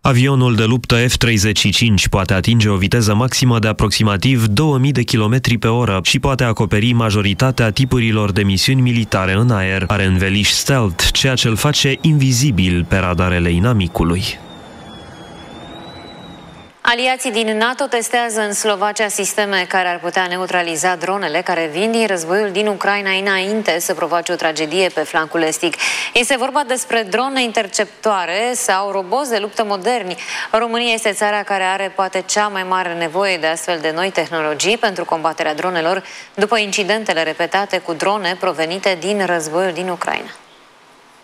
Avionul de luptă F-35 poate atinge o viteză maximă de aproximativ 2000 de km pe oră și poate acoperi majoritatea tipurilor de misiuni militare în aer. Are înveliș stealth, ceea ce îl face invizibil pe radarele inamicului. Aliații din NATO testează în Slovacia sisteme care ar putea neutraliza dronele care vin din războiul din Ucraina înainte să provoace o tragedie pe flancul estic. Este vorba despre drone interceptoare sau roboți de luptă moderni. România este țara care are poate cea mai mare nevoie de astfel de noi tehnologii pentru combaterea dronelor după incidentele repetate cu drone provenite din războiul din Ucraina.